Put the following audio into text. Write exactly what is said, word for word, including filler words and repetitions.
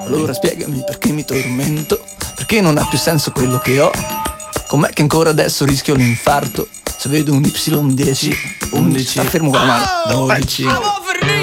Allora spiegami perché mi tormento, perché non ha più senso quello che ho. Com'è che ancora adesso rischio l'infarto se vedo un Y dieci, undici, sta fermo con la mano, dodici.